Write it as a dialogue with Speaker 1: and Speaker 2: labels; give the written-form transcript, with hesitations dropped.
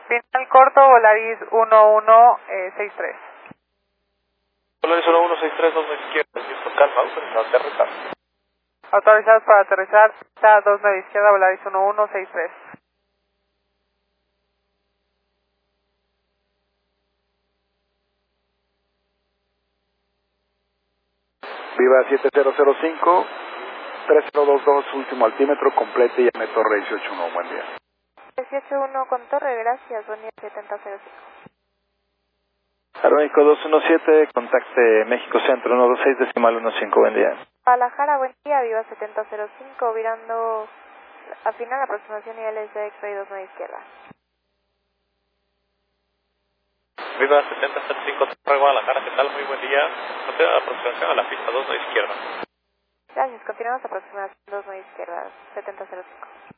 Speaker 1: Final corto, Volaris 1163.
Speaker 2: Volaris 1163, 29 izquierda, Houston, calma, autorizado, aterrizar.
Speaker 1: Autorizados para aterrizar, está 29 izquierda, Volaris 1163.
Speaker 3: Viva 7005, 3022, último altímetro, complete y llame Torre 181, buen día.
Speaker 4: 181 con Torre, gracias, buen día 7005.
Speaker 2: Aeroméxico 217, contacte México Centro 126, decimal 15, buen día.
Speaker 4: Guadalajara, buen día, Viva 7005, virando a final, aproximación niveles de X-Ray 29 izquierda.
Speaker 2: Viva 7005, Torre Guadalajara, ¿qué tal? Muy buen día. Aproximación a la pista 29 izquierda.
Speaker 4: Gracias, continuamos aproximación 29 izquierda, 7005.